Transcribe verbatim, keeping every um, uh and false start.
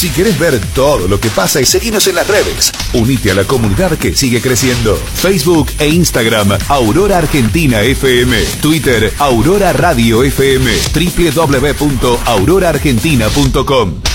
Si querés ver todo lo que pasa y seguinos en las redes, unite a la comunidad que sigue creciendo. Facebook e Instagram, Aurora Argentina F M. Twitter, Aurora Radio F M. doble u doble u doble u punto aurora argentina punto com.